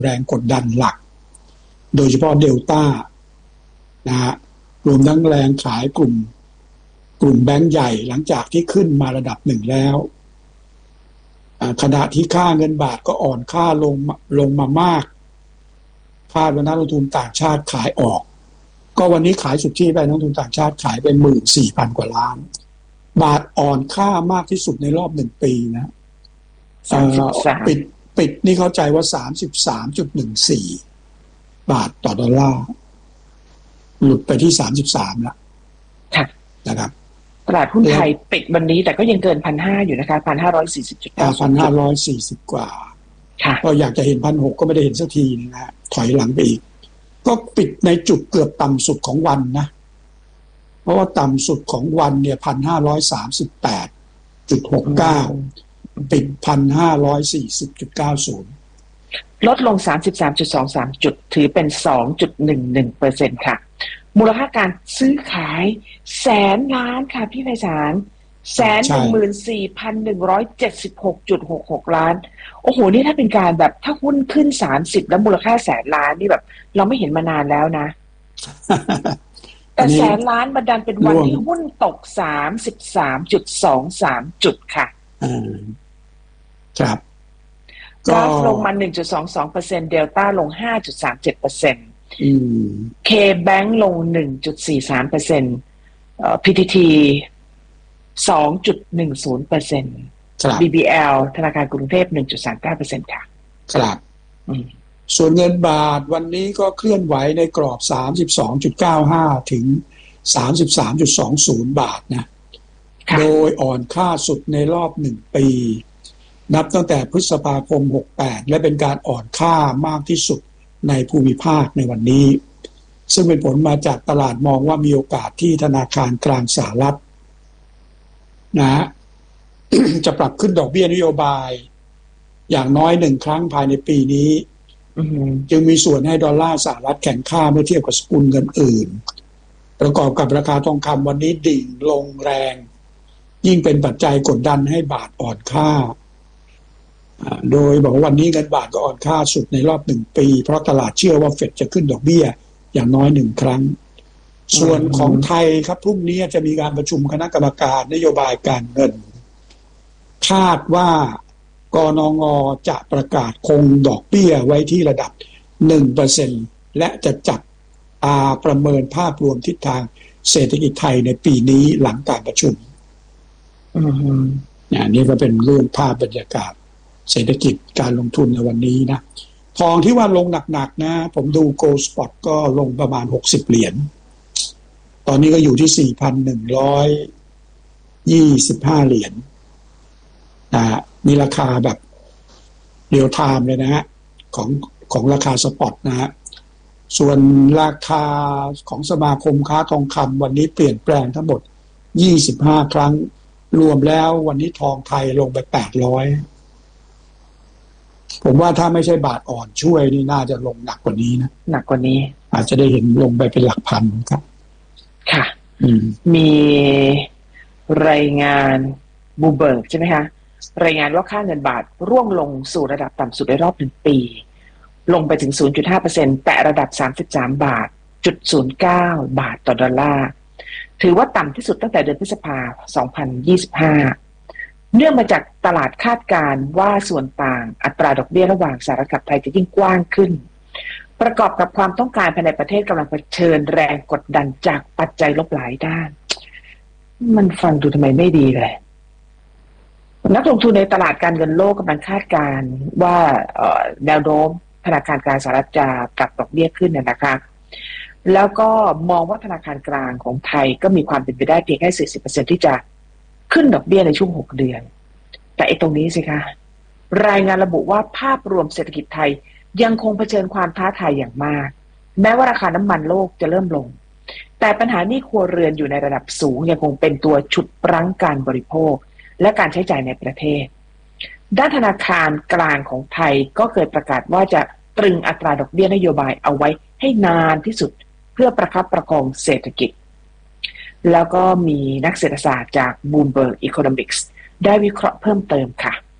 แรงกดดันหลักโดยเฉพาะเดลต้านะฮะรวมทั้งแรงขายกลุ่มแบงก์ใหญ่หลังจากที่ขึ้นมาระดับหนึ่งแล้วขณะที่ค่าเงินบาทก็อ่อนค่าลงมามากคาดว่านักลงทุนต่างชาติขายออกก็วันนี้ขายสุทธิไปนักลงทุนต่างชาติขายเป็น14,000 กว่าล้านบาทอ่อนค่ามากที่สุดในรอบ1 ปีนะปิดนี่เข้าใจว่า 33.14 บาทต่อดอลลาร์หลุดไปที่33แล้วนะครับตลาดหุ้นไทยปิดวันนี้แต่ก็ยังเกิน 1,500 อยู่นะคะ 1,540.9 1,540 กว่าก็อยากจะเห็น 1,600 ก็ไม่ได้เห็นสักทีนึงนะถอยหลังไปอีกก็ปิดในจุดเกือบต่ำสุดของวันนะเพราะว่าต่ำสุดของวันเนี่ย 1,538.69 ปิด 1,540.90 ลดลง 33.23 จุดถือเป็น 2.11% ค่ะมูลค่าการซื้อขายแสนล้านค่ะพี่ไพศาล114,176.66 ล้านโอ้โหนี่ถ้าเป็นการแบบถ้าหุ้นขึ้น30แล้วมูลค่าแสนล้านนี่แบบเราไม่เห็นมานานแล้วนะ แต่แสนล้านบันดันเป็นวันที่หุ้นตก 33.23 จุดค่ะครับกราฟลงมา 1.22% เดลต้าลง 5.37%K-Bank ลง 1.43% PTT 2.10% BBL ธนาคารกรุงเทพ 1.39% ค่ะครับส่วนเงินบาทวันนี้ก็เคลื่อนไหวในกรอบ 32.95 ถึง 33.20 บาทนะโดยอ่อนค่าสุดในรอบ1 ปีนับตั้งแต่พฤษภาคม 68และเป็นการอ่อนค่ามากที่สุดในภูมิภาคในวันนี้ซึ่งเป็นผลมาจากตลาดมองว่ามีโอกาสที่ธนาคารกลางสหรัฐนะ จะปรับขึ้นดอกเบี้ยนโยบายอย่างน้อย1 ครั้งภายในปีนี้จึงมีส่วนให้ดอลลาร์สหรัฐแข็งค่าเมื่อเทียบกับสกุลเงินอื่นประกอบกับราคาทองคำวันนี้ดิ่งลงแรงยิ่งเป็นปัจจัยกดดันให้บาทอ่อนค่าโดยบอกว่าวันนี้เงินบาทก็อ่อนค่าสุดในรอบ1 ปีเพราะตลาดเชื่อว่าเฟดจะขึ้นดอกเบี้ยอย่างน้อย1 ครั้งส่วนของไทยครับพรุ่งนี้จะมีการประชุมคณะกรรมการนโยบายการเงินคาดว่ากนง.จะประกาศคงดอกเบี้ยไว้ที่ระดับ 1% และจะจัดประเมินภาพรวมทิศทางเศรษฐกิจไทยในปีนี้หลังการประชุมนี่ก็เป็นเรื่องภาพบรรยากาศเศรษฐกิจการลงทุนในวันนี้นะทองที่ว่าลงหนักๆนะผมดู Gold Spot ก็ลงประมาณ60 เหรียญตอนนี้ก็อยู่ที่ 4,125 เหรียญนี่ราคาแบบเรียลไทม์เลยนะฮะของราคาสปอตนะฮะส่วนราคาของสมาคมค้าทองคำวันนี้เปลี่ยนแปลงทั้งหมด25 ครั้งรวมแล้ววันนี้ทองไทยลงไป800ผมว่าถ้าไม่ใช่บาทอ่อนช่วยนี่น่าจะลงหนักกว่านี้นะหนักกว่านี้อาจจะได้เห็นลงไปเป็นหลักพันครับค่ะมีรายงานบูเบิร์กใช่ไหมคะรายงานว่าค่าเงินบาทร่วงลงสู่ระดับต่ำสุดในรอบ1 ปีลงไปถึง 0.5% แตะระดับ33.09 บาทต่อดอลลาร์ถือว่าต่ำที่สุดตั้งแต่เดือนพฤษภาคม 2025เนื่องมาจากตลาดคาดการณ์ว่าส่วนต่างอัตราดอกเบี้ยระหว่างสหรัฐกับไทยจะยิ่งกว้างขึ้นประกอบกับความต้องการภายในประเทศกำลังเผชิญแรงกดดันจากปัจจัยลบหลายด้านมันฟังดูทำไมไม่ดีเลยนักลงทุนในตลาดการเงินโลกกำลังคาดการณ์ว่าแนวโน้มธนาคารกลางสหรัฐจะปรับดอกเบี้ยขึ้นนะคะแล้วก็มองว่าธนาคารกลางของไทยก็มีความเป็นไปได้เพียงแค่ 40% ที่จะขึ้นดอกเบี้ยในช่วง6 เดือนแต่ตรงนี้สิคะรายงานระบุว่าภาพรวมเศรษฐกิจไทยยังคงเผชิญความท้าทายอย่างมากแม้ว่าราคาน้ำมันโลกจะเริ่มลงแต่ปัญหาหนี้ครัวเรือนอยู่ในระดับสูงยังคงเป็นตัวฉุดรั้งการบริโภคและการใช้จ่ายในประเทศด้านธนาคารกลางของไทยก็เคยประกาศว่าจะตรึงอัตราดอกเบี้ยนโยบายเอาไว้ให้นานที่สุดเพื่อประคับประคองเศรษฐกิจแล้วก็มีนักเศรษฐศาสตร์จาก Bloomberg Economics ได้วิเคราะห์เพิ่มเติมค่ะ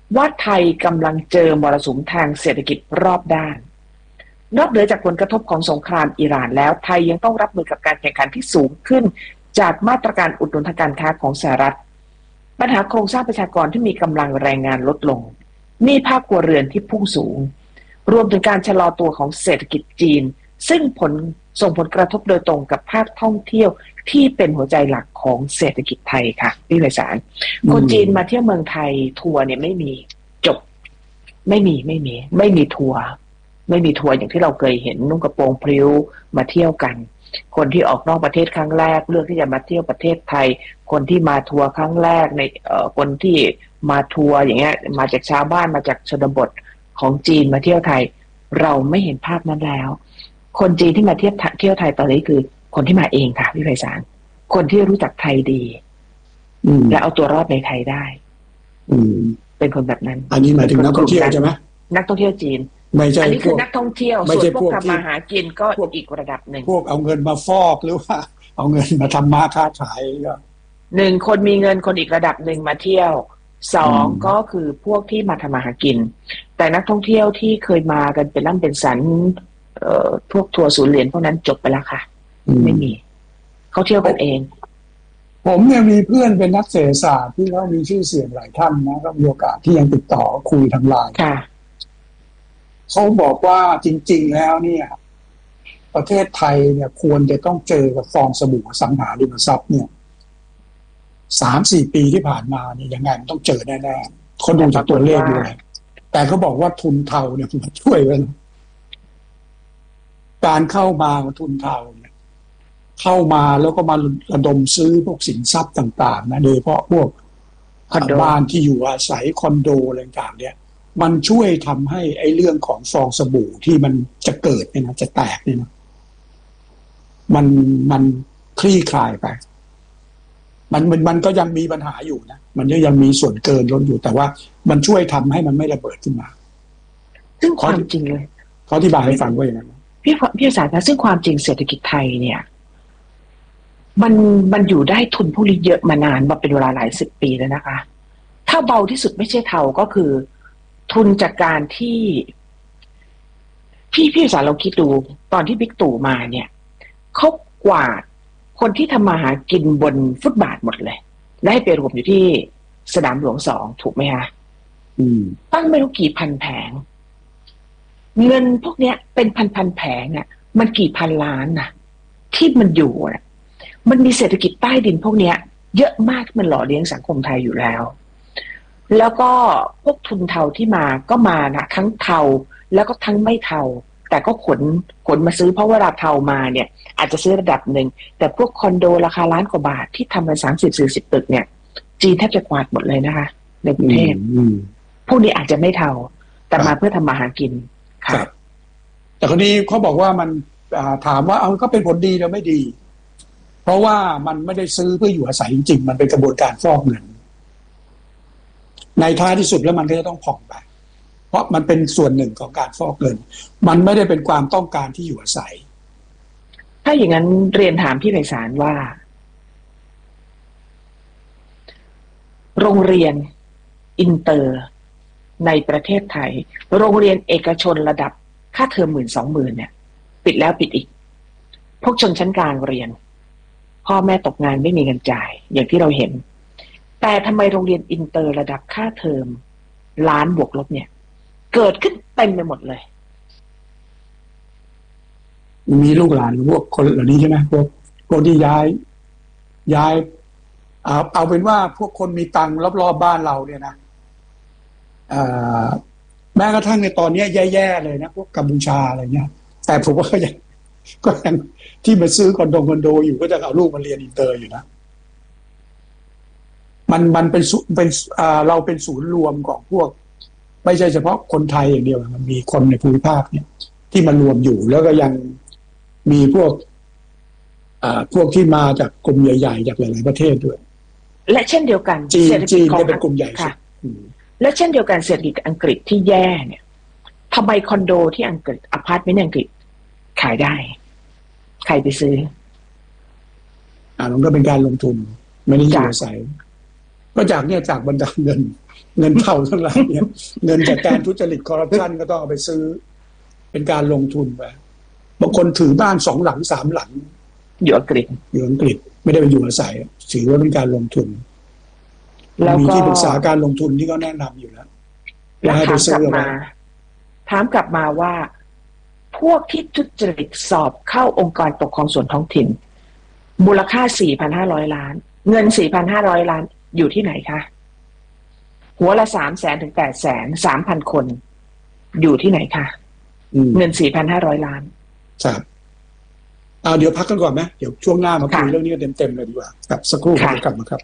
ว่าไทยกำลังเจอมรสุมทางเศรษฐกิจรอบด้านนอกเหนือจากผลกระทบของสงครามอิหร่านแล้วไทยยังต้องรับมือกับการแข่งขันที่สูงขึ้นจากมาตรการอุดหนุนทางการค้าของสหรัฐปัญหาโครงสร้างประชากรที่มีกำลังแรงงานลดลงหนี้ภาคครัวเรือนที่พุ่งสูงรวมถึงการชะลอตัวของเศรษฐกิจจีนซึ่งส่งผลกระทบโดยตรงกับภาคท่องเที่ยวที่เป็นหัวใจหลักของเศรษฐกิจไทยค่ะพี่ไพศาลคนจีนมาเที่ยวเมืองไทยทัวร์เนี่ยไม่มีจบไม่มีทัวร์ไม่มีทัวร์อย่างที่เราเคยเห็นนุ่งกระโปรงพริ้วมาเที่ยวกันคนที่ออกนอกประเทศครั้งแรกเลือกที่จะมาเที่ยวประเทศไทยคนที่มาทัวร์ครั้งแรกในคนที่มาทัวร์อย่างเงี้ยมาจากชาวบ้านมาจากชนบทของจีนมาเที่ยวไทยเราไม่เห็นภาพนั้นแล้วคนจีนที่มาเที่ยวไทยตอนนี้คือคนที่มาเองค่ะพี่ไพศาลคนที่รู้จักไทยดีและเอาตัวรอดในไทยได้เป็นคนแบบนั้นอันนี้หมายถึงนักท่องเที่ยวใช่ไหมนักท่องเที่ยวจีนไม่ใช่อันนี้คือนักท่องเที่ยวส่วนพวกทำมาหากินก็อีกระดับหนึ่งพวกเอาเงินมาฟอกหรือว่าเอาเงินมาทำมาค้าขายก็หนึ่งคนมีเงินคนอีกระดับหนึ่งมาเที่ยวสองก็คือพวกที่มาทำมาหากินแต่นักท่องเที่ยวที่เคยมากันเป็นล่ำเป็นสันพวกทัวร์ศูนย์เหรียญพวกนั้นจบไปแล้วค่ะไม่มีเขาเที่ยวกันเองผมเนี่ยมีเพื่อนเป็นนักเศรษฐศาสตร์ที่เขามีชื่อเสียงหลายท่านนะก็มีโอกาสที่ยังติดต่อคุยทางไลน์เขาบอกว่าจริงๆแล้วเนี่ยประเทศไทยเนี่ยควรจะต้องเจอกับฟองสบู่สังหาริมทรัพย์เนี่ย3-4 ปีที่ผ่านมาเนี่ยยังไงมันต้องเจอแน่ๆคนดูจากตัวเลขด้วยแต่เขาบอกว่าทุนเทาเนี่ยมันช่วยกันการเข้ามาของทุนเทาเนี่ยเข้ามาแล้วก็มาระดมซื้อพวกสินทรัพย์ต่างๆนะโดยเฉพาะพวกบ้านที่อยู่อาศัยคอนโดอะไรต่างๆเนี่ยมันช่วยทำให้ไอ้เรื่องของฟองสบู่ที่มันจะเกิดเนี่ยนะจะแตกเนี่ยนะมันคลี่คลายไปมันก็ยังมีปัญหาอยู่นะมันยังมีส่วนเกินล้นอยู่แต่ว่ามันช่วยทำให้มันไม่ระเบิดขึ้นมาซึ่งความจริงเลยเขาอธิบายให้ฟังว่าอย่างนั้นพี่สารนะซึ่งความจริงเศรษฐกิจไทยเนี่ยมันอยู่ได้ทุนพวกนี้เยอะมานานมาเป็นเวลาหลาย10 ปีแล้วนะคะถ้าเบาที่สุดไม่ใช่เทาก็คือทุนจากการที่พี่สารเราคิดดูตอนที่บิ๊กตู่มาเนี่ยเขากวาดคนที่ทำมาหากินบนฟุตบาทหมดเลยและให้ไปรวมอยู่ที่สนามหลวง2ถูกไหมคะตั้งไม่รู้กี่พันแผงเงินพวกเนี้ยเป็นพันแผงอ่ะมันกี่พันล้านน่ะที่มันอยู่อ่ะมันมีเศรษฐกิจใต้ดินพวกเนี้ยเยอะมากที่มันหล่อเลี้ยงสังคมไทยอยู่แล้วแล้วก็พวกทุนเทาที่มาก็มานะทั้งเทาแล้วก็ทั้งไม่เทาแต่ก็ขนมาซื้อเพราะเวลาเทามาเนี่ยอาจจะซื้อระดับหนึ่งแต่พวกคอนโดราคาล้านกว่าบาทที่ทำกัน30-40 ตึกเนี่ยจีนแทบจะกวาดหมดเลยนะคะในกรุงเทพพวกนี้อาจจะไม่เทาแต่มาเพื่อทำมาหากินค่ะแต่คนนี้เขาบอกว่ามันถามว่าเอาก็เป็นผลดีหรือไม่ดีเพราะว่ามันไม่ได้ซื้อเพื่ออยู่อาศัยจริงๆมันเป็นกระบวนการฟอกเงินในท้ายที่สุดแล้วมันก็จะต้องผ่องไปเพราะมันเป็นส่วนหนึ่งของการฟอกเงินมันไม่ได้เป็นความต้องการที่อยู่อาศัยถ้าอย่างนั้นเรียนถามพี่ไพศาลว่าโรงเรียนอินเตอร์ในประเทศไทยโรงเรียนเอกชนระดับค่าเทอม10,000-20,000เนี่ยปิดแล้วปิดอีกพวกชนชั้นกลางเรียนพ่อแม่ตกงานไม่มีเงินจ่ายอย่างที่เราเห็นแต่ทำไมโรงเรียนอินเตอร์ระดับค่าเทอมล้านบวกลบเนี่ยเกิดขึ้นเต็มไปหมดเลยมีลูกหลานพวกคนเหล่านี้ใช่ไหมพวกที่ย้ายเอาเป็นว่าพวกคนมีตังค์รอบๆบ้านเราเนี่ยนะแม้กระทั่งในตอนนี้แย่ๆเลยนะพวกกัมพูชาอะไรเงี้ยแต่ผมว่าก็ยังที่มาซื้อคอนโดอยู่ก็จะเอาลูกมาเรียนอินเตอร์อยู่นะมันเป็นเราเป็นศูนย์รวมของพวกไม่ใช่เฉพาะคนไทยอย่างเดียวมันมีคนในภูมิภาคเนี่ยที่มารวมอยู่แล้วก็ยังมีพวกที่มาจากกลุ่มใหญ่ๆจากหลายๆประเทศด้วยและเช่นเดียวกันเศรษฐกิจของเป็นกลุ่มใหญ่ค่ะและเช่นเดียวกันเศรษฐกิจอังกฤษที่แย่เนี่ยทำไมคอนโดที่อังกฤษอพาร์ตเมนต์อังกฤษขายได้ใครไปซื้อมันก็เป็นการลงทุนไม่ได้อยู่อาศัยก็จากบรรดาเงินเงินเท่าทั้งหลายเนี่ยเงินจากการทุจริตคอร์รัปชันก็ต้องเอาไปซื้อเป็นการลงทุนไปบางคนถือบ้าน2 หลัง 3 หลังอยู่อังกฤษไม่ได้ไปอยู่อาศัยถือว่าเป็นการลงทุนแล้วมีที่ปรึกษาการลงทุนที่เขาแนะนำอยู่แล้วแล้วถามกลับมาว่าพวกที่ทุจริตสอบเข้าองค์กรปกครองส่วนท้องถิ่นมูลค่า 4,500 ล้านเงิน 4,500 ล้านอยู่ที่ไหนคะหัวละ 300,000 ถึง 800,000 3,000 คนอยู่ที่ไหนคะเงิน 4,500 ล้านครับเดี๋ยวพักกันก่อนไหมเดี๋ยวช่วงหน้ามาคุยเรื่องนี้เต็มๆเลยดีกว่ากับสักครู่จะกลับมาครับ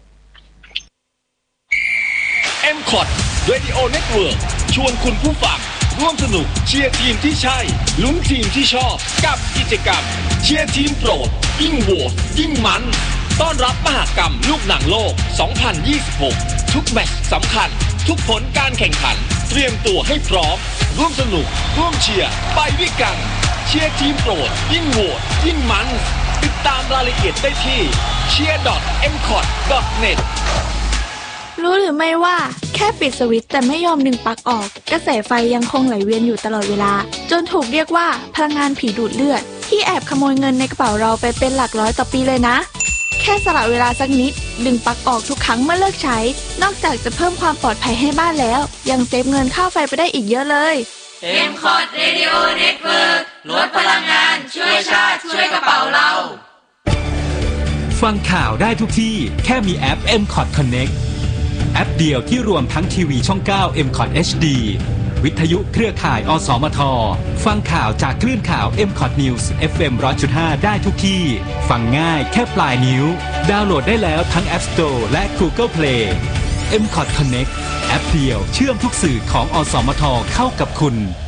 M-Cot Radio Network ชวนคุณผู้ฟังร่วมสนุกเชียร์ทีมที่ใช่ลุ้นทีมที่ชอบกับกิจกรรมเชียร์ทีมโปรดยิ่งโหวตยิ่งมันต้อนรับมหกรรมลูกหนังโลก 2026 ทุกแมตช์สำคัญทุกผลการแข่งขันเตรียมตัวให้พร้อมร่วมสนุกร่วมเชียร์ไปด้วยกันเชียร์ทีมโปรดยิ่งโหวตยิ่งมันติดตามรายละเอียดได้ที่ cheer.mcot.net รู้หรือไม่ว่าแค่ปิดสวิตช์แต่ไม่ยอมดึงปลั๊กออกกระแสไฟยังคงไหลเวียนอยู่ตลอดเวลาจนถูกเรียกว่าพลังงานผีดูดเลือดที่แอบขโมยเงินในกระเป๋าเราไปเป็นหลักร้อยต่อปีเลยนะแค่สละเวลาสักนิดดึงปลั๊กออกทุกครั้งเมื่อเลิกใช้นอกจากจะเพิ่มความปลอดภัยให้บ้านแล้วยังเซฟเงินค่าไฟไปได้อีกเยอะเลย M-Cot Radio Network ลดพลังงานช่วยชาติช่วยกระเป๋าเราฟังข่าวได้ทุกที่แค่มีแอป M-Cot Connectแอปเดียวที่รวมทั้งทีวีช่อง 9 M-Cot HD วิทยุเครือข่ายอสมทฟังข่าวจากคลื่นข่าว M-Cot News FM 100.5 ได้ทุกที่ฟังง่ายแค่ปลายนิ้วดาวน์โหลดได้แล้วทั้ง App Store และ Google Play M-Cot Connect แอปเดียวเชื่อมทุกสื่อของอสมทเข้ากับคุณ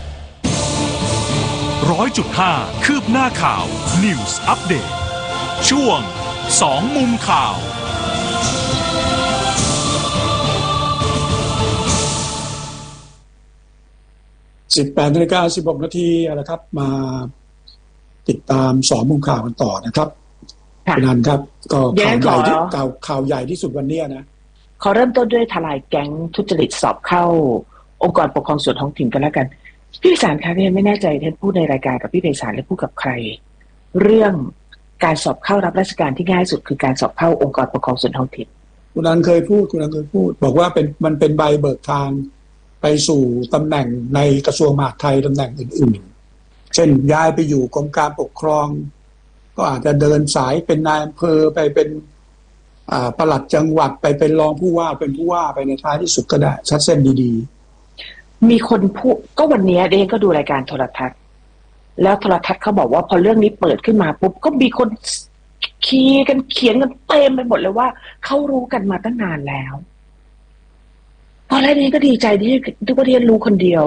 100.5 คืบหน้าข่าว News Update ช่วง2 มุมข่าว 18:16 นาทีแล้วครับมาติดตาม2 มุมข่าวกันต่อนะครับคุณนันครับก็ข่าวใหญ่ที่สุดวันนี้นะขอเริ่มต้นด้วยทลายแก๊งทุจริตสอบเข้าองค์กรปกครองส่วนท้องถิ่นกันแล้วกันพี่ไพศาลคะพี่ไม่แน่ใจท่านพูดในรายการกับพี่ไพศาลหรือพูดกับใครเรื่องการสอบเข้ารับราชการที่ง่ายสุดคือการสอบเข้าองค์กรปกครองส่วนท้องถิ่นคุณนันเคยพูดบอกว่ามันเป็นใบเบิกทางไปสู่ตำแหน่งในกระทรวงมหาดไทยตำแหน่งอื่นๆเช่นย้ายไปอยู่กรมการปกครองก็อาจจะเดินสายเป็นนายอำเภอไปเป็นปลัดจังหวัดไปเป็นรองผู้ว่าเป็นผู้ว่าไปในท้ายที่สุดก็ได้ชัดเส้นดีๆมีคนพูดก็วันนี้เองก็ดูรายการโทรทัศน์แล้วโทรทัศน์เขาบอกว่าพอเรื่องนี้เปิดขึ้นมาปุ๊บก็มีคนเขียนกันเต็มไปหมดเลยว่าเขารู้กันมาตั้งนานแล้วตอนแรกนี้ก็ดีใจที่ประเทศรู้คนเดียว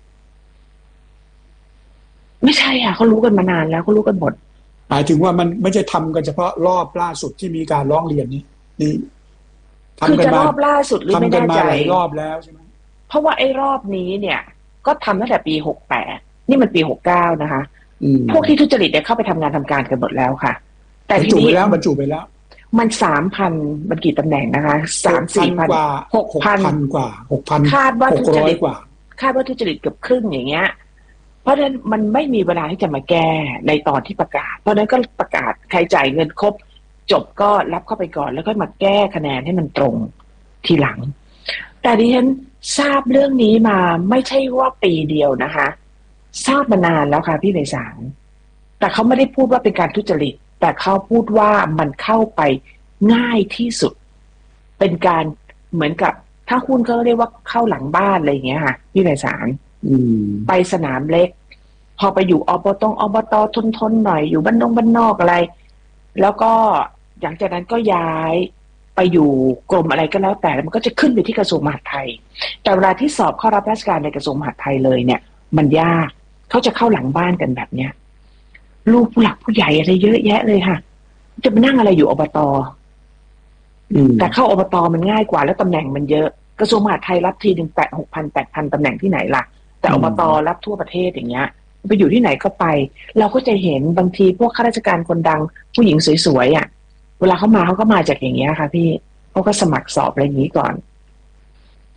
ไม่ใช่เขารู้กันมานานแล้วเขารู้กันหมดหมายถึงว่ามันไม่ใช่ทำกันเฉพาะรอบล่าสุดที่มีการร้องเรียนนี่ทำกันมารอบล่าสุดหรือไม่แน่ใจหลายรอบแล้วใช่ไหมเพราะว่าไอ้รอบนี้เนี่ยก็ทำตั้งแต่ปี68นี่มันปี69นะคะพวกที่ทุจริตเนี่ยเข้าไปทำงานทำการกันหมดแล้วค่ะแต่ทีนี้บรรจุไปแล้วมัน 3,000 มันกี่ตำแหน่งนะคะ 3-4,000 กว่า 6,000 กว่า 6,000 คาดว่าทุจริตกว่าคาดว่าทุจริตเกือบครึ่งอย่างเงี้ยเพราะฉะนั้นมันไม่มีเวลาที่จะมาแก้ในตอนที่ประกาศเพราะฉะนั้นก็ประกาศใครจ่ายเงินครบจบก็รับเข้าไปก่อนแล้วก็มาแก้คะแนนให้มันตรงทีหลังแต่ดิฉันทราบเรื่องนี้มาไม่ใช่ว่าปีเดียวนะคะทราบมานานแล้วค่ะพี่ไพศาลแต่เขาไม่ได้พูดว่าเป็นการทุจริตแต่เขาพูดว่ามันเข้าไปง่ายที่สุดเป็นการเหมือนกับถ้าหุ้นก็เรียกว่าเข้าหลังบ้านอะไรอย่างเงี้ยค่ะพี่ไพศาลไปสนามเล็กพอไปอยู่อบตทนหน่อยอยู่บ้านนอกอะไรแล้วก็หลังจากนั้นก็ย้ายไปอยู่กรมอะไรก็แล้วแต่มันก็จะขึ้นไปที่กระทรวงมหาดไทยแต่เวลาที่สอบเข้ารับราชการในกระทรวงมหาดไทยเลยเนี่ยมันยากเขาจะเข้าหลังบ้านกันแบบเนี้ยลูกผู้หลักผู้ใหญ่อะไรเยอะแยะเลยค่ะจะไปนั่งอะไรอยู่อบตแต่เข้าอบตมันง่ายกว่าแล้วตำแหน่งมันเยอะกระทรวงมหาดไทยรับทีหนึ่ง8,000 ตำแหน่งที่ไหนล่ะแต่อบตรับทั่วประเทศอย่างเงี้ยไปอยู่ที่ไหนก็ไปเราก็จะเห็นบางทีพวกข้าราชการคนดังผู้หญิงสวยๆเวลาเขาก็มาจากอย่างเงี้ยค่ะพี่เขาก็สมัครสอบอะไรอย่างนี้ก่อน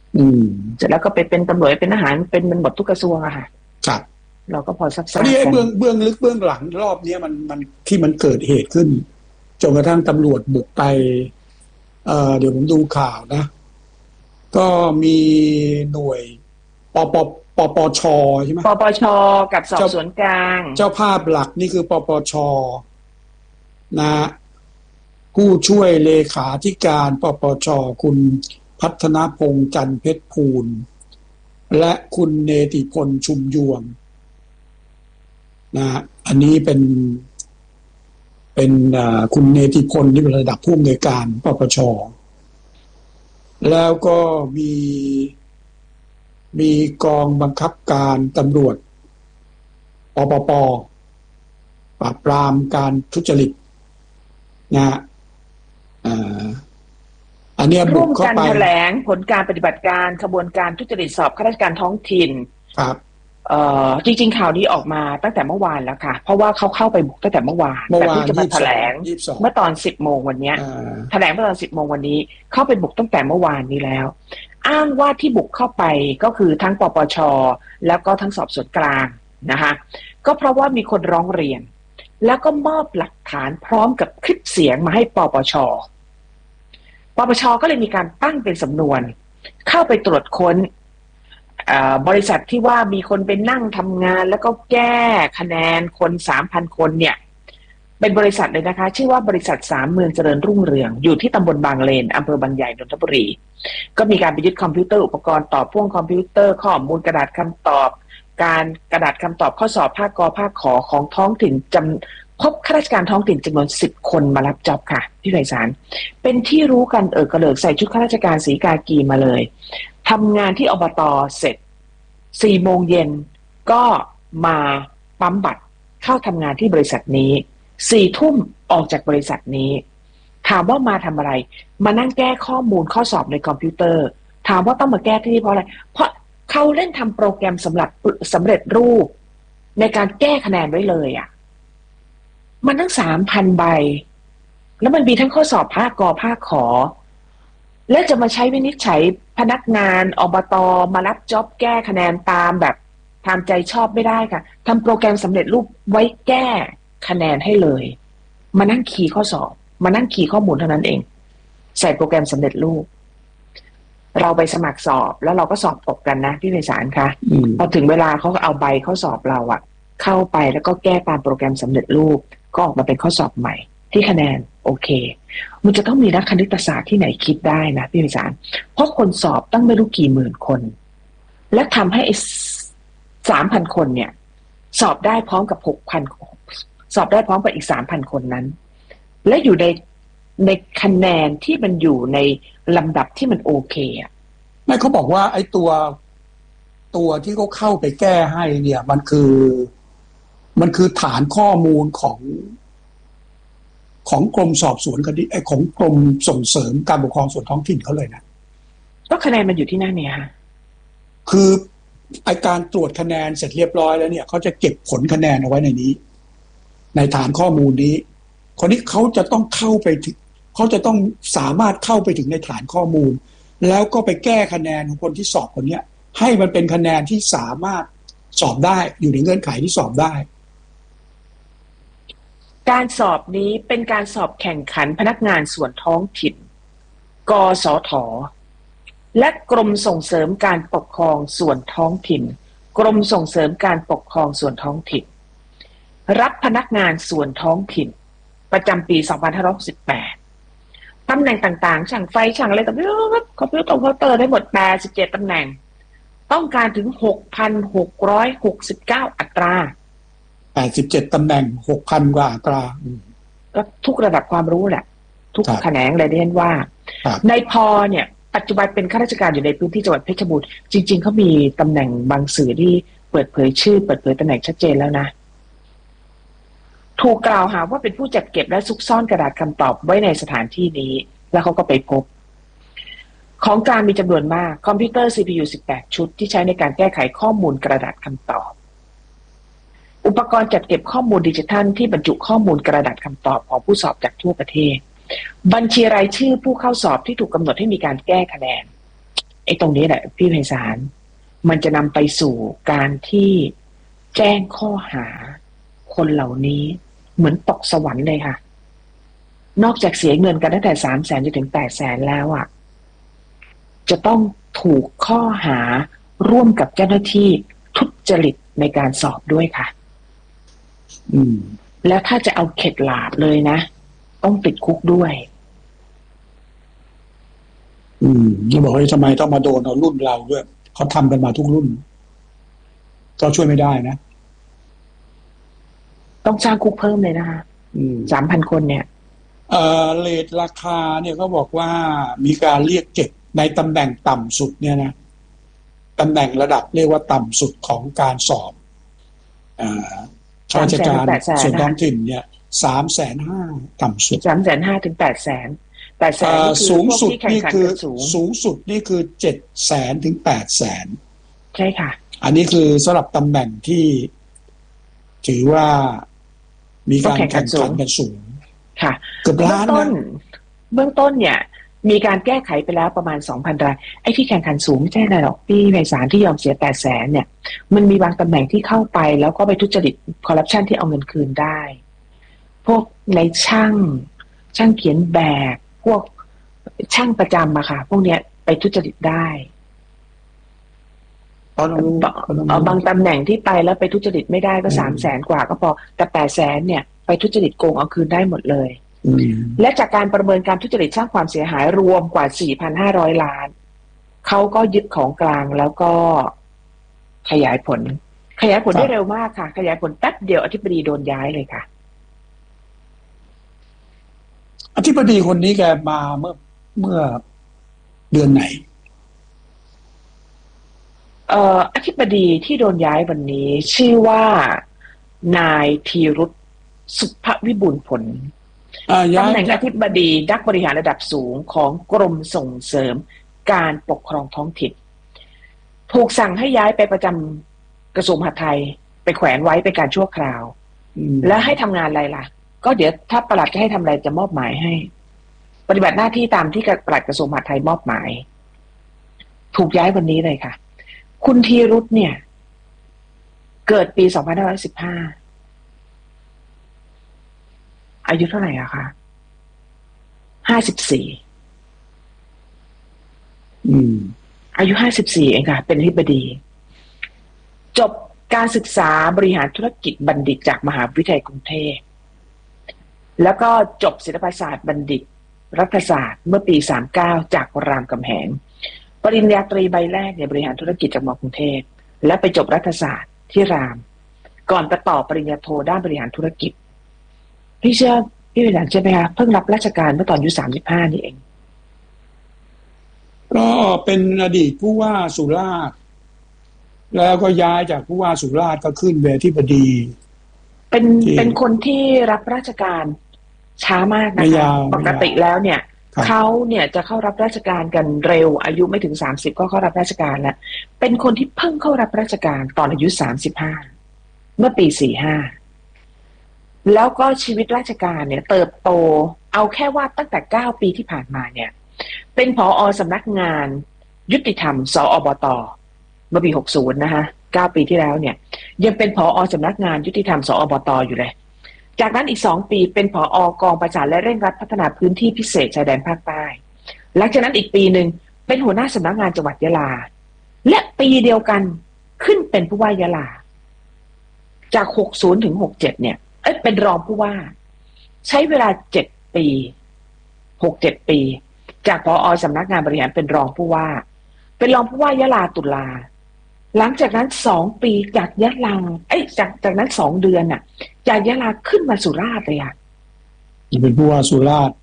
เสร็จแล้วก็ไปเป็นตำรวจเป็นทหารเป็นหมดทุกกระทรวงอะค่ะครับเราก็พอซักๆอันนี้เบื้องลึกเบื้องหลังรอบนี้มันที่มันเกิดเหตุขึ้นจนกระทั่งตำรวจบุกไปเดี๋ยวผมดูข่าวนะก็มีหน่วยปปชใช่ไหมปปชกับสอบสวนกลางเจ้าภาพหลักนี่คือปปชนะผู้ช่วยเลขาธิการปปชคุณพัฒนพงษ์จันทร์เพชรภูลและคุณเนติพลชุมยวงนะอันนี้เป็นคุณเนติพลที่เป็นระดับผู้อำนวยการปปชแล้วก็มีกองบังคับการตำรวจปปปปราบปรามการทุจริตนะอันนี้บุกเข้าไปร่วมกันแถลงผลการปฏิบัติการขบวนการทุจริตสอบข้าราชการท้องถิ่นครับจริงๆข่าวนี้ออกมาตั้งแต่เมื่อวานแล้วค่ะเพราะว่าเขาเข้าไปบุกตั้งแต่เมื่อวานแต่ที่จะมาแถลงเมื่อตอน10 โมงวันนี้แถลงเมื่อตอน10 โมงวันนี้เข้าไปบุกตั้งแต่เมื่อวานนี้แล้วอ้างว่าที่บุกเข้าไปก็คือทั้งปปชแล้วก็ทั้งสอบสวนกลางนะคะก็เพราะว่ามีคนร้องเรียนแล้วก็มอบหลักฐานพร้อมกับคลิปเสียงมาให้ปปชก็เลยมีการตั้งเป็นสำนวนเข้าไปตรวจค้นบริษัทที่ว่ามีคนไปนั่งทำงานแล้วก็แก้คะแนนคน 3,000 คนเนี่ยเป็นบริษัทเลยนะคะชื่อว่าบริษัท3 เมืองเจริญรุ่งเรืองอยู่ที่ตำบลบางเลนอำเภอบางใหญ่นนทบุรีก็มีการไปยึดคอมพิวเตอร์อุปกรณ์ต่อพ่วงคอมพิวเตอร์ข้อมูลกระดาษคำตอบการกระดาษคำตอบข้อสอบภาคกภาคขอของท้องถิ่นพบข้าราชการท้องถิ่นจำนวน10 คนมารับจ็อบค่ะพี่ไพศาลเป็นที่รู้กันกระเลิกใส่ชุดข้าราชการสีกากีมาเลยทำงานที่อบต.เสร็จ4 โมงเย็นก็มาปั๊มบัตรเข้าทำงานที่บริษัทนี้4 ทุ่มออกจากบริษัทนี้ถามว่ามาทำอะไรมานั่งแก้ข้อมูลข้อสอบในคอมพิวเตอร์ถามว่าต้องมาแก้ที่นี่เพราะอะไรเพราะเขาเล่นทำโปรแกรมสำเร็จรูปในการแก้คะแนนไว้เลยอ่ะมันตั้ง 3,000 ใบแล้วมันมีทั้งข้อสอบภาคกภาคขอและจะมาใช้วินิจฉัยพนักงานอบต.มารับจ็อบแก้คะแนนตามแบบตามใจชอบไม่ได้ค่ะทำโปรแกรมสำเร็จรูปไว้แก้คะแนนให้เลยมานั่งคีย์ข้อสอบมานั่งคีย์ข้อมูลเท่านั้นเองใส่โปรแกรมสำเร็จรูปเราไปสมัครสอบแล้วเราก็สอบตกกันนะพี่ไพศาลคะพอถึงเวลาเขาก็เอาใบข้อสอบเราอะเข้าไปแล้วก็แก้ตามโปรแกรมสำเร็จรูปก็ออกมาเป็นข้อสอบใหม่ที่คะแนนโอเคมันจะต้องมีนักคณิตศาสตร์ที่ไหนคิดได้นะพี่ไพศาลเพราะคนสอบตั้งไม่รู้กี่หมื่นคนและทำให้3,000 คนเนี่ยสอบได้พร้อมกับ 6,000 สอบได้พร้อมกับอีก 3,000 คนนั้นและอยู่ในคะแนนที่มันอยู่ในลำดับที่มันโอเคอ่ะไม่เขาบอกว่าไอ้ตัวที่เขาเข้าไปแก้ให้เนี่ยมันคือฐานข้อมูลของกรมสอบสวนคดีของกรมส่งเสริมการปกครองส่วนท้องถิ่นเขาเลยนะก็คะแนนมันอยู่ที่นั่นเนี่ยฮะคือไอการตรวจคะแนนเสร็จเรียบร้อยแล้วเนี่ยเขาจะเก็บผลคะแนนเอาไว้ในนี้ในฐานข้อมูลนี้คนนี้เขาจะต้องเข้าไปถึงเขาจะต้องสามารถเข้าไปถึงในฐานข้อมูลแล้วก็ไปแก้คะแนนของคนที่สอบคนเนี้ยให้มันเป็นคะแนนที่สามารถสอบได้อยู่ในเงื่อนไขที่สอบได้การสอบนี้เป็นการสอบแข่งขันพนักงานส่วนท้องถิ่นกสท.และกรมส่งเสริมการปกครองส่วนท้องถิ่นกรมส่งเสริมการปกครองส่วนท้องถิ่นรับพนักงานส่วนท้องถิ่นประจำปี 2568 ตำแหน่งต่างๆช่างไฟช่างอะไรต่างๆคอมพิวเตอร์ได้หมด87 ตำแหน่งต้องการถึง 6,669 อัตรา 87 ตำแหน่ง 6,000 กว่าอัตราก็ทุกระดับความรู้แหละทุกแขนงเลยเรียนว่าในพอเนี่ยปัจจุบันเป็นข้าราชการอยู่ในพื้นที่จังหวัดเพชรบูรณ์จริงๆเขามีตำแหน่งบางสื่อที่เปิดเผยชื่อเปิดเผยตำแหน่งชัดเจนแล้วนะถูกกล่าวหาว่าเป็นผู้จัดเก็บและซุกซ่อนกระดาษคำตอบไว้ในสถานที่นี้แล้วเขาก็ไปพบของกลางมีจำนวนมากคอมพิวเตอร์ CPU 18 ชุดที่ใช้ในการแก้ไขข้อมูลกระดาษคำตอบอุปกรณ์จัดเก็บข้อมูลดิจิทัลที่บรรจุข้อมูลกระดาษคำตอบของผู้สอบจากทั่วประเทศบัญชีรายชื่อผู้เข้าสอบที่ถูกกำหนดให้มีการแก้คะแนนไอ้ตรงนี้แหละพี่ไพศาลมันจะนำไปสู่การที่แจ้งข้อหาคนเหล่านี้เหมือนตกสวรรค์เลยค่ะนอกจากเสียเงินกันตั้งแต่300,000จนถึง800,000แล้วอ่ะจะต้องถูกข้อหาร่วมกับเจ้าหน้าที่ทุจริตในการสอบด้วยค่ะแล้วถ้าจะเอาเข็ดหลาบเลยนะต้องติดคุกด้วยจะบอกว่าทำไมต้องมาโดนเอารุ่นเราด้วยเขาทำกันมาทุกรุ่นก็ช่วยไม่ได้นะต้องสร้างคุกเพิ่มเลยนะคะ3,000 คนเนี่ยเรทราคาเนี่ยเขาบอกว่ามีการเรียกเก็บในตำแหน่งต่ำสุดเนี่ยนะตำแหน่งระดับเรียกว่าต่ำสุดของการสอบข้าราชการส่วนท้องถิ่นเนี่ย350,000ต่ำสุด 350,000ถึง800,000 สูงสุดนี่คือ700,000ถึง800,000 ใช่ค่ะอันนี้คือสำหรับตำแหน่งที่ถือว่ามีการแข่งขันกันสูงค่ะเกือบล้านนะเบื้องต้นเนี่ยมีการแก้ไขไปแล้วประมาณ 2,000 รายไอ้ที่แข่งขันสูงไม่ใช่อะไรหรอกพี่ในศาลที่ยอมเสีย800,000เนี่ยมันมีบางตำแหน่งที่เข้าไปแล้วก็ไปทุจริตคอร์รัปชันที่เอาเงินคืนได้พวกในช่างเขียนแบบพวกช่างประจำอะค่ะพวกเนี้ยไปทุจริตได้บางตำแหน่งที่ไปแล้วไปทุจริตไม่ได้ก็300,000 กว่าก็พอแต่800,000เนี่ยไปทุจริตโกงเอาคืนได้หมดเลยและจากการประเมินการทุจริตสร้างความเสียหายรวมกว่า 4,500 ล้านเขาก็ยึดของกลางแล้วก็ขยายผลได้เร็วมากค่ะขยายผลแป๊บเดียวอธิบดีโดนย้ายเลยค่ะอธิบดีคนนี้แกมาเมื่อเดือนไหนอธิบดีที่โดนย้ายวันนี้ชื่อว่านายธีรุธสุภวิบูลย์ผลตำแหน่งอธิบดีนักบริหารระดับสูงของกรมส่งเสริมการปกครองท้องถิ่นถูกสั่งให้ย้ายไปประจำกระทรวงมหาดไทยไปแขวนไว้เป็นการชั่วคราวแล้วให้ทำงานอะไรล่ะก็เดี๋ยวถ้าปลัดจะให้ทำอะไรจะมอบหมายให้ปฏิบัติหน้าที่ตามที่ปลัดกระทรวงมหาดไทยมอบหมายถูกย้ายวันนี้เลยค่ะคุณธีรุธเนี่ยเกิดปี2515อายุเท่าไหร่อะคะ54อายุ54เองค่ะเป็นอธิบดีจบการศึกษาบริหารธุรกิจบัณฑิตจากมหาวิทยาลัยกรุงเทพแล้วก็จบศิลปศาสตร์บัณฑิตรัฐศาสตร์เมื่อปี39จากรามคำแหงปริญญาตรีใบแรกเนี่ยบริหารธุรกิจจากม.กรุงเทพและไปจบรัฐศาสตร์ที่รามก่อนไปต่อปริญญาโทด้านบริหารธุรกิจพี่เชื่อพี่เป็นอย่างใช่ไหมคะเพิ่งรับราชการเมื่อตอนอายุ35นี่เองก็เป็นอดีตผู้ว่าสุราษฎร์แล้วก็ย้ายจากผู้ว่าสุราษฎร์ก็ขึ้นเป็นอธิบดีเป็นคนที่รับราชการช้ามากนะคะปกติแล้วเนี่ยเขาเนี่ยจะเข้ารับราชการกันเร็วอายุไม่ถึง30ก็เข้ารับราชการแล้วเป็นคนที่เพิ่งเข้ารับราชการตอนอายุ35เมื่อปี45แล้วก็ชีวิตราชการเนี่ยเติบโตเอาแค่ว่าตั้งแต่9ปีที่ผ่านมาเนี่ยเป็นผอ.สำนักงานยุติธรรมสอบต.เมื่อปี60นะคะ9ปีที่แล้วเนี่ยยังเป็นผอ.สำนักงานยุติธรรมสอบต.อยู่เลยจากนั้นอีก2ปีเป็นผอ.กองประสานและเร่งรัดพัฒนาพื้นที่พิเศษชายแดนภาคใต้หลังจากนั้นอีกปีนึงเป็นหัวหน้าสำนักงานจังหวัดยะลาและปีเดียวกันขึ้นเป็นผู้ว่ายะลาจาก60ถึง67เนี่ยเป็นรองผู้ว่าใช้เวลา7ปี6-7ปีจากผอ.สำนักงานบริหารเป็นรองผู้ว่าเป็นรองผู้ว่ายะลาตุลาหลังจากนั้น2ปีจากยะลาจากนั้น2เดือนน่ะจากยะลาขึ้นมาสุราษฎร์เลยอ่ะเป็นผู้ว่าสุราษฎร์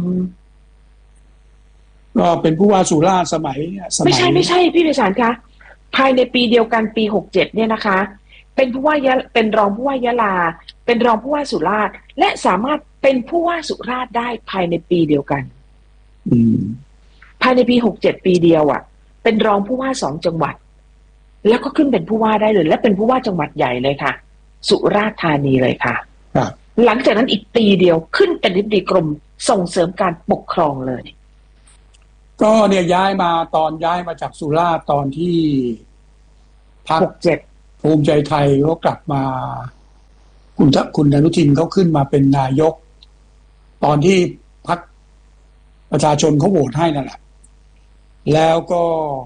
ก็เป็นผู้ว่าสุราษฎร์สมัยไม่ใช่พี่ไพศาลคะภายในปีเดียวกันปี67เนี่ยนะคะเป็นผู้ว่าเป็นรองผู้ว่ายะลาเป็นรองผู้ว่าสุราษฎร์และสามารถเป็นผู้ว่าสุราษฎร์ได้ภายในปีเดียวกันภายในปี67ปีเดียวอ่ะเป็นรองผู้ว่า2จังหวัดแล้วก็ขึ้นเป็นผู้ว่าได้เลยและเป็นผู้ว่าจังหวัดใหญ่เลยค่ะสุราษฎร์ธานีเลยค่ะหลังจากนั้นอีกปีเดียวขึ้นเป็นอธิบดีกรมส่งเสริมการปกครองเลยก็เนี่ยย้ายมาจากสุราษฎร์ตอนที่พรรค 67 ภูมิใจไทยเขากลับมาคุณอนุทินเขาขึ้นมาเป็นนายกตอนที่พรรคประชาชนเขาโหวตให้นั่นแหละแล้วก็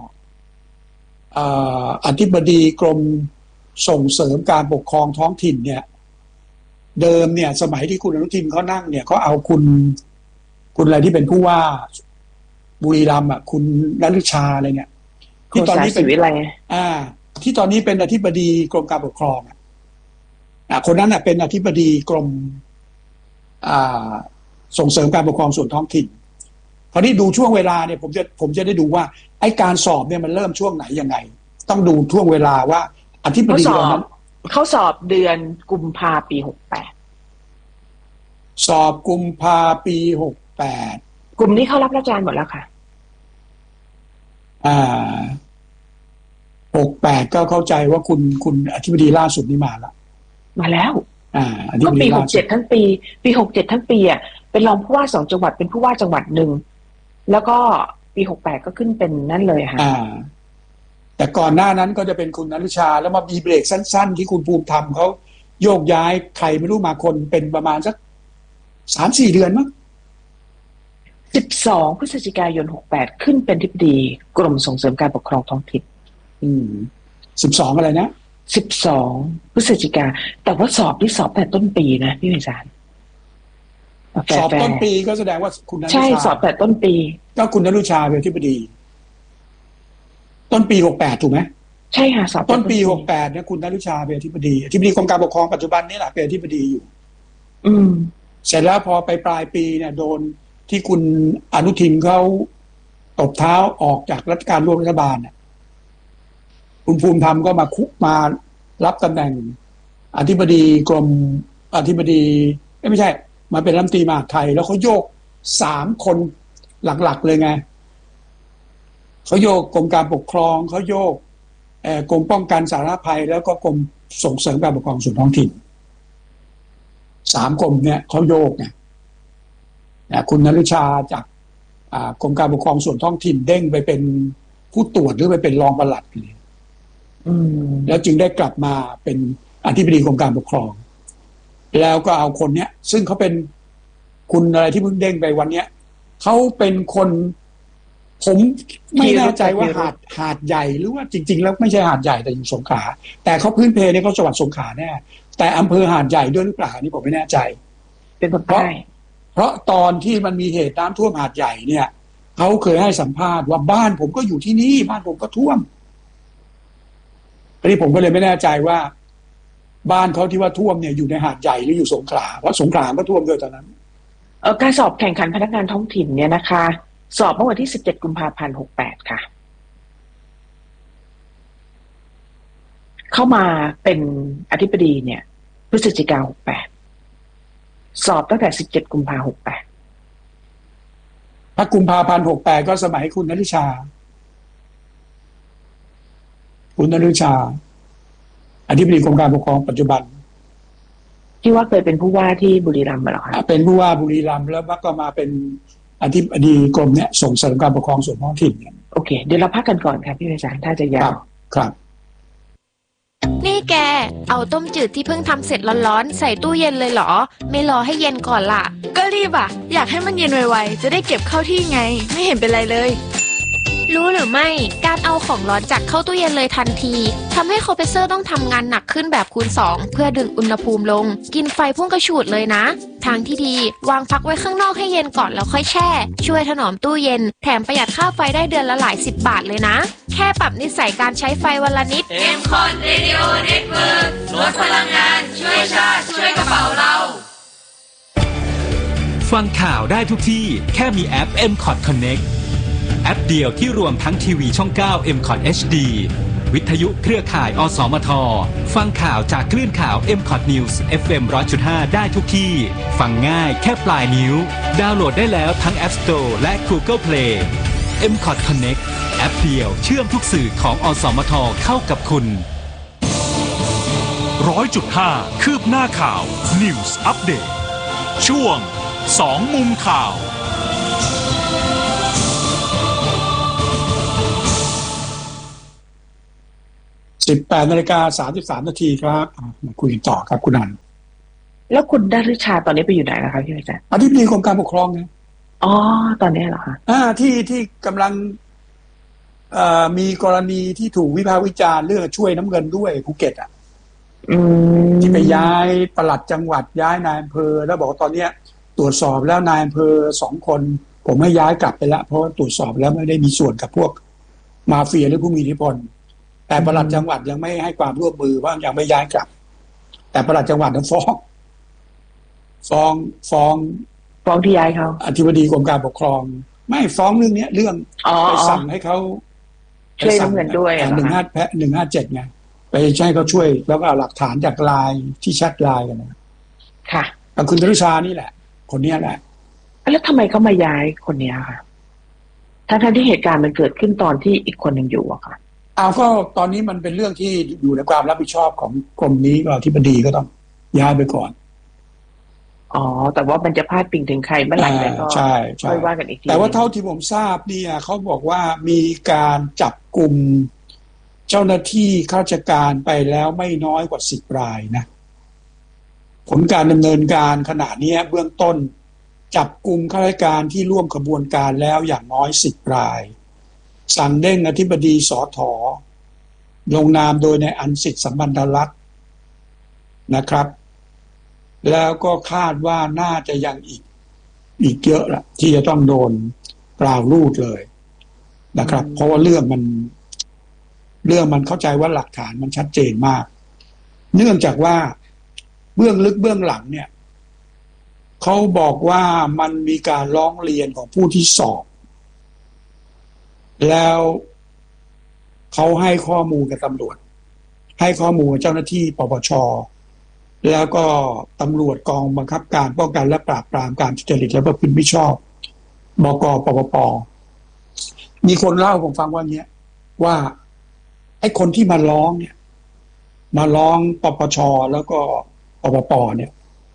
อธิบดีกรมส่งเสริมการปกครองท้องถิ่นเนี่ยเดิมเนี่ยสมัยที่คุณอนุทินเขานั่งเนี่ยเขาเอาคุณอะไรที่เป็นผู้ว่าบุรีรัมย์คุณณฤชาอะไรเนี่ยที่ตอนนี้เป็นที่ตอนนี้เป็นอธิบดีกรมการปกครองคนนั้นเป็นอธิบดีกรมส่งเสริมการปกครองส่วนท้องถิ่นคราวนี้ดูช่วงเวลาเนี่ยผมจะได้ดูว่าไอ้การสอบเนี่ยมันเริ่มช่วงไหนยังไงต้องดูช่วงเวลาว่าอธิบดีนั้นเขาสอบเดือนกุมภาปี68 สอบกุมภาปี68 กลุ่มนี้เขารับราชการหมดแล้วค่ะ 68ก็เข้าใจว่าคุณอธิบดีล่าสุดนี่มาแล้วก็ปี67ทั้งปี67ทั้งปีเป็นรองผู้ว่า2จังหวัดเป็นผู้ว่าจังหวัดหนึ่งแล้วก็ปี68ก็ขึ้นเป็นนั่นเลยค่ะแต่ก่อนหน้านั้นก็จะเป็นคุณณฤชาแล้วมามีเบรกสั้นๆที่คุณภูมิธรรมเขาโยกย้ายใครไม่รู้มาคนเป็นประมาณสัก 3-4 เดือนมั้ง 12พฤศจิกายน68ขึ้นเป็นอธิบดีกรมส่งเสริมการปกครองท้องถิ่น 12อะไรนะ 12พฤศจิกาแต่ว่าสอบแต่ต้นปีนะพี่วิจารณ์สอบต้นปีก็แสดงว่าคุณณฤชาใช่สอบแต่ต้นปีก็คุณณฤชาเป็นอธิบดีต้นปี68ถูกไหมใช่ค่ะสอบต้นปี68เนี่ยคุณณฤชาเป็นอธิบดีกรมการปกครองปัจจุบันนี่แหละเป็นอธิบดีอยู่เสร็จแล้วพอไปปลายปีเนี่ยโดนที่คุณอนุทินเขาตบเท้าออกจากรัฐการร่วมรัฐบาลเนี่ยคุณภูมิธรรมก็มารับตำแหน่งอธิบดีกรมอธิบดีไม่ใช่มาเป็นรัฐมนตรีมหาดไทยแล้วเขาโยก3คนหลักๆเลยไงเขาโยกกรมการปกครองเขาโยกกรมป้องกันสาธารณภัยแล้วก็กรมส่งเสริมการปกครองส่วนท้องถิ่น3กรมเนี่ยเขาโยกไงคุณณฤชาจากกรมการปกครองส่วนท้องถิ่นเด้งไปเป็นผู้ตรวจหรือไปเป็นรองปลัดเลยแล้วจึงได้กลับมาเป็นอธิบดีกรมการปกครองแล้วก็เอาคนเนี้ยซึ่งเขาเป็นคุณอะไรที่เพิ่งเด้งไปวันเนี้ยเขาเป็นคนผมไม่แน่ใจว่าหาดใหญ่หรือว่าจริงๆแล้วไม่ใช่หาดใหญ่แต่อยู่สงขลาแต่เขาพื้นเพเนี่ยเขาจังหวัดสงขลาแน่แต่อำเภอหาดใหญ่ด้วยหรือเปล่านี่ผมไม่แน่ใจเป็นเพราะตอนที่มันมีเหตุน้ำท่วมหาดใหญ่เนี่ยเขาเคยให้สัมภาษณ์ว่าบ้านผมก็อยู่ที่นี่บ้านผมก็ท่วมอันนี้ผมก็เลยไม่แน่ใจว่าบ้านเขาที่ว่าท่วมเนี่ยอยู่ในหาดใหญ่หรืออยู่สงขลาเพราะสงขลาก็ท่วมด้วยตอนนั้นการสอบแข่งขันพนักงานท้องถิ่นเนี่ยนะคะสอบเมื่อวันที่17กุมภาพันธ์68ค่ะเข้ามาเป็นอธิบดีเนี่ยพฤศจิกายน68สอบตั้งแต่17กุมภาพันธ์68 ถ้ากุมภาพันธ์68ก็สมัยคุณณฤชาอธิบดีกรมการปกครองปัจจุบันที่ว่าเคยเป็นผู้ว่าที่บุรีรัมย์มาหรอคะเป็นผู้ว่าบุรีรัมย์แล้วก็มาเป็นอธิบดีกรมเนี่ยส่งเสริมการปกครองส่วนท้องถิ่นเนี่ยโอเคเดี๋ยวเราพักกันก่อนค่ะพี่วิจารณ์ถ้าจะยาวครับนี่แกเอาต้มจืดที่เพิ่งทำเสร็จร้อนๆใส่ตู้เย็นเลยเหรอไม่รอให้เย็นก่อนล่ะก็รีบอยากให้มันเย็นไวๆจะได้เก็บเข้าที่ไงไม่เห็นเป็นไรเลยรู้หรือไม่การเอาของร้อนจากเข้าตู้เย็นเลยทันทีทำให้คอมเพรสเซอร์ต้องทำงานหนักขึ้นแบบคูณ2เพื่อดึงอุณหภูมิลงกินไฟพุ่งกระฉูดเลยนะทางที่ดีวางพักไว้ข้างนอกให้เย็นก่อนแล้วค่อยแช่ช่วยถนอมตู้เย็นแถมประหยัดค่าไฟได้เดือนละหลาย10 บาทเลยนะแค่ปรับนิสัยการใช้ไฟวันละนิด M-COT Radio Network ลดพลังงานช่วยชาติช่วยกระเป๋าเราฟังข่าวได้ทุกที่แค่มีแอป M-COT Connectแอปเดียวที่รวมทั้งทีวีช่อง 9 M-COT HD วิทยุเครือข่ายอสมทฟังข่าวจากคลื่นข่าว M-COT News FM 100.5 ได้ทุกที่ฟังง่ายแค่ปลายนิ้วดาวน์โหลดได้แล้วทั้ง App Store และ Google Play M-COT Connect แอปเดียวเชื่อมทุกสื่อของอสมทเข้ากับคุณ 100.5 คืบหน้าข่าว News Update ช่วง2มุมข่าว 18:33 นาทีครับมาคุยต่อครับคุณอันแล้วคุณดาริชาตอนนี้ไปอยู่ไหนนะคะพี่อาจารย์อธิบดีกรมการปกครองนะอ๋อตอนนี้เหรอคะที่กำลังมีกรณีที่ถูกวิพากษ์วิจารณ์เรื่องช่วยน้ำเงินด้วยภูเก็ตที่ไปย้ายปลัดจังหวัดย้ายนายอำเภอแล้วบอกว่าตอนนี้ตรวจสอบแล้วนายอำเภอ2 คนผมให้ย้ายกลับไปแล้วเพราะตรวจสอบแล้วไม่ได้มีส่วนกับพวกมาเฟียหรือผู้มีอิทธิพลแต่ปลัดจังหวัดยังไม่ให้ความร่วมมือว่ายังไม่ย้ายกลับแต่ปลัดจังหวัดนั้นฟ้องที่ย้ายเขาอธิบดีกรมการปกครองไม่ฟ้องเรื่องนี้เรื่องไปสั่งให้เขาช่วยน้ำเงินด้วย 157ไงไปใช้เขาช่วยแล้วก็เอาหลักฐานจากไลน์ที่แชทไลน์กันนะค่ะกับคุณธริชานี่แหละคนนี้แหละแล้วทำไมเขามาย้ายคนนี้ค่ะทั้งที่เหตุการณ์มันเกิดขึ้นตอนที่อีกคนหนึ่งอยู่อะค่ะก็ตอนนี้มันเป็นเรื่องที่อยู่ในความรับผิดชอบของกรมนี้ก็อธิบดีก็ต้องย้ายไปก่อนแต่ว่ามันจะพาดพิงถึงใครเมื่อไหร่ก็ใช่ค่อยว่ากันอีกทีแต่ว่าเท่าที่ผมทราบเนี่ยเขาบอกว่ามีการจับกลุ่มเจ้าหน้าที่ข้าราชการไปแล้วไม่น้อยกว่า10 รายนะผลการดำเนินการขณะนี้เบื้องต้นจับกลุ่มข้าราชการที่ร่วมขบวนการแล้วอย่างน้อย10 รายสั่งเด้งอธิบดีสถ.ลงนามโดยนายอันสิทธิ์สัมพันธรัตน์นะครับแล้วก็คาดว่าน่าจะยังอีกเยอะละที่จะต้องโดนกล่าวรูดเลยนะครับเพราะว่าเรื่องมันเข้าใจว่าหลักฐานมันชัดเจนมากเนื่องจากว่าเบื้องลึกเบื้องหลังเนี่ยเขาบอกว่ามันมีการร้องเรียนของผู้ที่สอบแล้วเขาให้ข้อมูลกับตำรวจให้ข้อมูลกับเจ้าหน้าที่ปปช.แล้วก็ตำรวจกองบังคับการป้องกันและปราบปรามการทุจริตและประพฤติมิชอบบก.ปปป.มีคนเล่าผมฟังว่าเนี้ยว่าไอ้คนที่มาร้องเนี่ยมาร้องปปช.แล้วก็ปปป.เนี่ย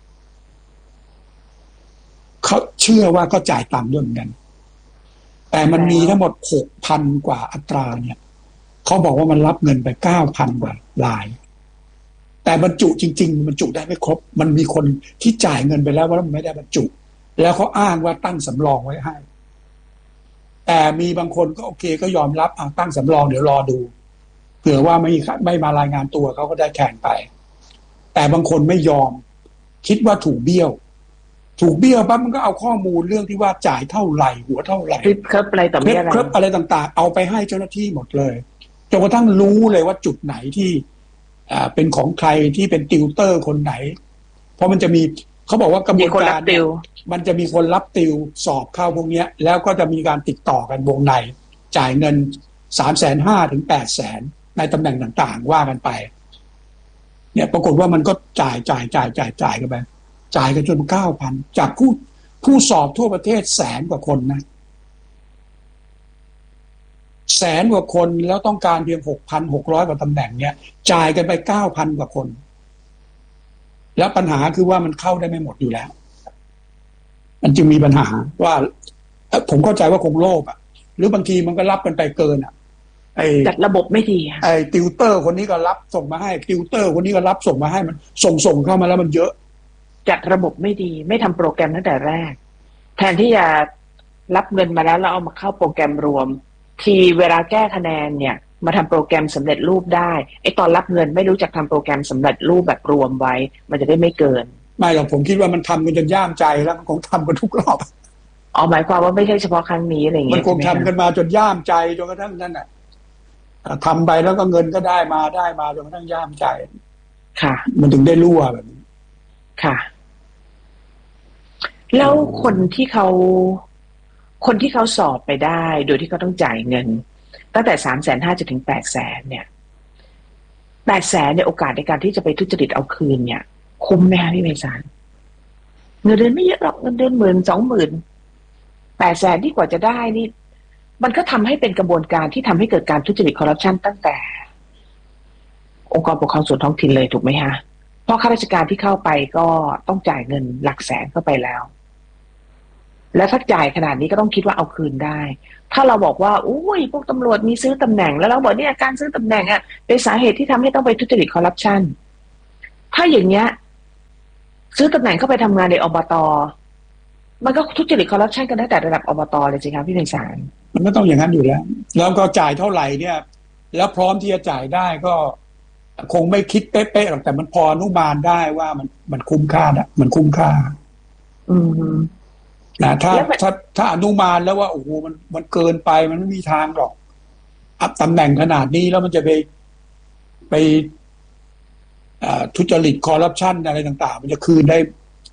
เขาเชื่อว่าก็จ่ายตังค์ด้วยเหมือนกันแต่มันมีทั้งหมด 6,000 กว่าอัตราเนี่ยเขาบอกว่ามันรับเงินไป 9,000 กว่ารายแต่บรรจุจริงๆบรรจุได้ไม่ครบมันมีคนที่จ่ายเงินไปแล้วว่ามันไม่ได้บรรจุแล้วเขาอ้างว่าตั้งสำรองไว้ให้แต่มีบางคนก็โอเคก็ยอมรับตั้งสำรองเดี๋ยวรอดูเผื่อว่าไม่มารายงานตัวเขาก็ได้แข่งไปแต่บางคนไม่ยอมคิดว่าถูกเบี้ยวปั๊บมันก็เอาข้อมูลเรื่องที่ว่าจ่ายเท่าไหร่หัวเท่าไหร่ครับอะไรต่อไม่อะไรครับอะไรต่างๆเอาไปให้เจ้าหน้าที่หมดเลยจนกระทั่งรู้เลยว่าจุดไหนที่เป็นของใครที่เป็นติวเตอร์คนไหนเพราะมันจะมีเขาบอกว่ากระบวนการมันจะมีคนรับติวสอบเข้าพวกนี้แล้วก็จะมีการติดต่อกันวงในจ่ายเงิน 350,000 ถึง 800,000 ในตำแหน่งต่างๆว่ากันไปเนี่ยปรากฏว่ามันก็จ่ายกันไปจ่ายกันจน 9,000 จากผู้สอบทั่วประเทศ100,000 กว่าคนนะ100,000 กว่าคนแล้วต้องการเพียง 6,600 กว่าตำแหน่งเนี่ยจ่ายกันไป 9,000 กว่าคนแล้วปัญหาคือว่ามันเข้าได้ไม่หมดอยู่แล้วมันจึงมีปัญหาว่าผมเข้าใจว่าคงโลภหรือบางทีมันก็รับกันไปเกินจัดระบบไม่ดีติวเตอร์คนนี้ก็รับส่งมาให้ติวเตอร์คนนี้ก็รับส่งมาให้มันส่งเข้ามาแล้วมันเยอะจัดระบบไม่ดีไม่ทำโปรแกรมตั้งแต่แรกแทนที่จะรับเงินมาแล้วเอามาเข้าโปรแกรมรวมทีเวลาแก้คะแนนเนี่ยมาทำโปรแกรมสำเร็จรูปได้ตอนรับเงินไม่รู้จักทำโปรแกรมสำเร็จรูปแบบรวมไว้มันจะได้ไม่เกินไม่หรอกผมคิดว่ามันทำกันจนย่ามใจแล้วมันคงทำกันทุกรอบหมายความว่าไม่ใช่เฉพาะครั้งนี้อะไรอย่างเงี้ยมันคงทำกันมาจนย่ามใจจนกระทั่งนั่นทำไปแล้วก็เงินก็ได้มาจนกระทั่งย่ามใจค่ะมันถึงได้รั่วแบบนี้ค่ะแล้วคนที่เขาสอบไปได้โดยที่เขาต้องจ่ายเงินตั้งแต่ 350,000 จนถึง 800,000 เนี่ย 800,000 เนี่ยโอกาสในการที่จะไปทุจริตเอาคืนเนี่ยคุ้มไหมคะพี่เมษาเงินเดือนไม่เยอะหรอกเงินเดือน 10,000-20,000 800,000ที่กว่าจะได้นี่มันก็ทำให้เป็นกระบวนการที่ทำให้เกิดการทุจริตคอร์รัปชันตั้งแต่องค์กรปกครองส่วนท้องถิ่นเลยถูกไหมคะเพราะข้าราชการที่เข้าไปก็ต้องจ่ายเงินหลักแสนเข้าไปแล้วแล้วถ้าจ่ายขนาดนี้ก็ต้องคิดว่าเอาคืนได้ ถ้าเราบอกว่าอุ้ยพวกตำรวจมีซื้อตำแหน่งแล้วเราบอกเนี่ยการซื้อตำแหน่งเป็นสาเหตุที่ทำให้ต้องไปทุจริตคอร์รัปชันถ้าอย่างเงี้ยซื้อตำแหน่งเข้าไปทำงานในอบต.มันก็ทุจริตคอร์รัปชันกันตั้งแต่ระดับอบต.เลยสิครับพี่ไพศาลมันก็ต้องอย่างนั้นอยู่แล้วแล้วก็จ่ายเท่าไหร่เนี่ยแล้วพร้อมที่จะจ่ายได้ก็คงไม่คิดเป๊ะๆหรอกแต่มันพออนุมานได้ว่ามันคุ้มค่านะมันคุ้มค่านะถ้าอนุมานแล้วว่าโอ้โหมันเกินไปมันไม่มีทางหรอกอัพตำแหน่งขนาดนี้แล้วมันจะไปทุจริตคอร์รัปชันอะไรต่างๆมันจะคืนได้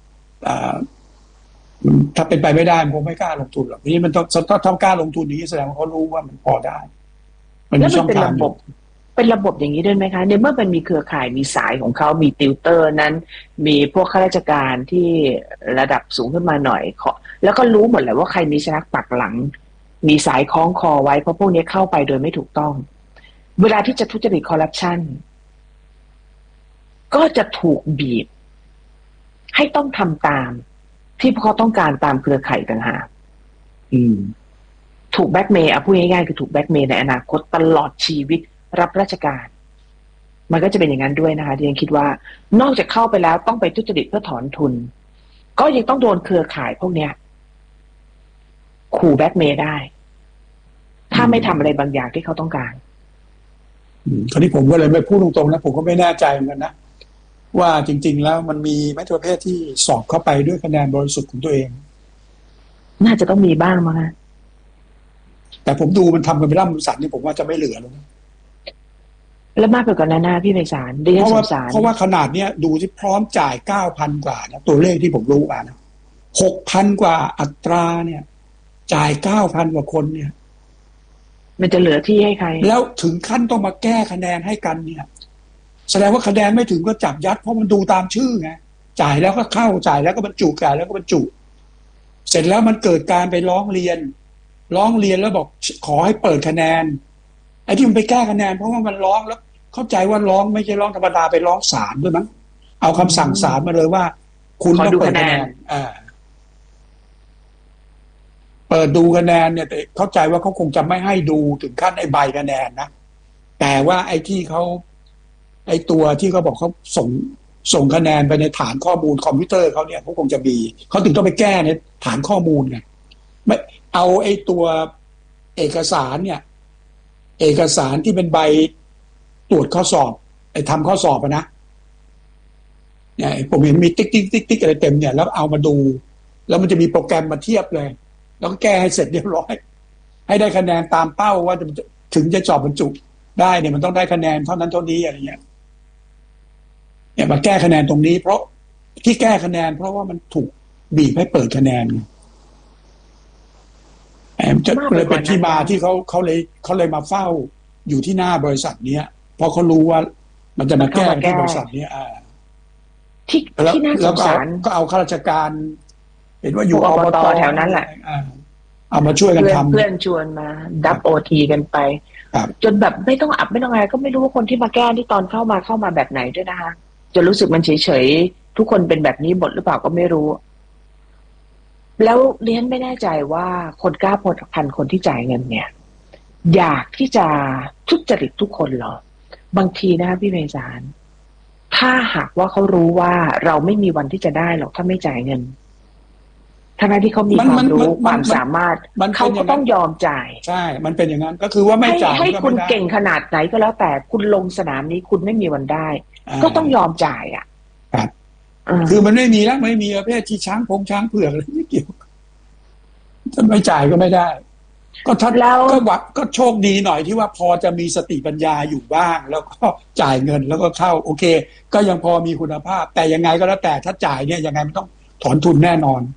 ถ้าเป็นไปไม่ได้ผมไม่กล้าลงทุนหรอกทีนี้มันต้องกล้าลงทุนนี้แสดงว่าเขารู้ว่ามันพอได้มันมีช่องทางเป็นระบบอย่างนี้ด้วยไหมคะในเมื่อมันมีเครือข่ายมีสายของเขามีติวเตอร์นั้นมีพวกข้าราชการที่ระดับสูงขึ้นมาหน่อยแล้วก็รู้หมดแหละว่าใครมีชนักปักหลังมีสายคล้องคอไว้เพราะพวกนี้เข้าไปโดยไม่ถูกต้องเวลาที่จะทุจริตคอร์รัปชันก็จะถูกบีบให้ต้องทำตามที่พวกเขาต้องการตามเครือข่ายต่างหากถูกแบล็กเมย์พูดง่ายๆคือถูกแบล็กเมย์ในอนาคตตลอดชีวิตรับราชการมันก็จะเป็นอย่างนั้นด้วยนะคะที่ฉันคิดว่านอกจากเข้าไปแล้วต้องไปทุจริตเพื่อถอนทุนก็ยังต้องโดนเครือข่ายพวกเนี้ยขู่แบล็กเมย์ได้ถ้าไม่ทำอะไรบางอย่างที่เขาต้องการคราวนี้ผมก็เลยไม่พูดตรงๆนะผมก็ไม่แน่ใจเหมือนกันนะว่าจริงๆแล้วมันมีไหมประเภทที่สอบเข้าไปด้วยคะแนนบริสุทธิ์ของตัวเองน่าจะต้องมีบ้างมั้งแต่ผมดูมันทำกันไปร่ำสันนี่ผมว่าจะไม่เหลือแล้วแล้วมากไปกว่านั้นนะพี่ไพศาลเพราะว่าขนาดเนี้ยดูที่พร้อมจ่าย 9,000 กว่านะตัวเลขที่ผมรู้นะ 6,000 กว่าอัตราเนี่ยจ่าย 9,000 กว่าคนเนี่ยมันจะเหลือที่ให้ใครแล้วถึงขั้นต้องมาแก้คะแนนให้กันเนี่ยแสดงว่าคะแนนไม่ถึงก็จับยัดเพราะมันดูตามชื่อไงจ่ายแล้วก็เข้าจ่ายแล้วก็บรรจุจ่ายแล้วก็บรรจุเสร็จแล้วมันเกิดการไปร้องเรียนแล้วบอกขอให้เปิดคะแนนไอ้ที่มันไปแก้คะแนนเพราะว่ามันร้องแล้วเข้าใจว่าร้องไม่ใช่ร้องธรรมดาไปร้องศาลด้วยมั้งเอาคำสั่งศาลมาเลยว่าคุณต้องเปิดคะแนนเปิดดูคะแนนเนี่ยแต่เข้าใจว่าเขาคงจะไม่ให้ดูถึงขั้นไอ้ใบคะแนนนะแต่ว่าไอ้ที่เขาไอ้ตัวที่เขาบอกเขาส่งคะแนนไปในฐานข้อมูลคอมพิวเตอร์เขาเนี่ยเขาคงจะมีเขาถึงต้องไปแก้ในฐานข้อมูลไงไม่เอาไอ้ตัวเอกสารเนี่ยเอกสารที่เป็นใบตรวจข้อสอบไอ้ทำข้อสอบนะเนี่ยผมเห็นมีติ๊กอะไรเต็มเนี่ยแล้วเอามาดูแล้วมันจะมีโปรแกรมมาเทียบเลยแล้วก็แก้ให้เสร็จเรียบร้อยให้ได้คะแนนตามเป้าว่าถึงจะสอบบรรจุได้เนี่ยมันต้องได้คะแนนเท่านั้นเท่านี้อะไรเงี้ยเนี่ยมาแก้คะแนนตรงนี้เพราะที่แก้คะแนนเพราะว่ามันถูกบีบให้เปิดคะแนนจะเลยเป็นที่มาที่เขาเลยมาเฝ้าอยู่ที่หน้าบริษัทเนี้ยเพราะเขารู้ว่ามันจะมาแก้ที่บริษัทเนี้ยที่น่าสงสารก็เอาข้าราชการเห็นว่าอยู่อบต.แถวนั้นแหละเอามาช่วยกันทำเพื่อนชวนมาดับOTกันไปจนแบบไม่ต้องอับไม่ต้องอะไรก็ไม่รู้ว่าคนที่มาแก้ที่ตอนเข้ามาแบบไหนด้วยนะคะจนรู้สึกมันเฉยๆทุกคนเป็นแบบนี้หมดหรือเปล่าก็ไม่รู้แล้วเรียนไม่แน่ใจว่าคน9,000 คนที่จ่ายเงินเนี่ยอยากที่จะทุจริตทุกคนเหรอบางทีนะคะพี่ไพศาลถ้าหากว่าเขารู้ว่าเราไม่มีวันที่จะได้หรอกถ้าไม่จ่ายเงินทั้งที่เขามีความรู้ความสามารถเขาก็ต้องยอมจ่ายใช่มันเป็นอย่างนั้นก็คือว่าไม่จ่ายให้คุณเก่งขนาดไหนก็แล้วแต่คุณลงสนามนี้คุณไม่มีวันได้ก็ต้องยอมจ่ายครับคือมันไม่มีแล้วไม่มีประเภทที่ช้างเผือกอะไรไม่เกี่ยวถ้าไม่จ่ายก็ไม่ได้ก็ทัดแล้วก็โชคดีหน่อยที่ว่าพอจะมีสติปัญญาอยู่บ้างแล้วก็จ่ายเงินแล้วก็เข้าโอเคก็ยังพอมีคุณภาพแต่ยังไงก็แล้วแต่ถ้าจ่ายเนี่ยยังไงมันต้องถอนทุนแน่นอน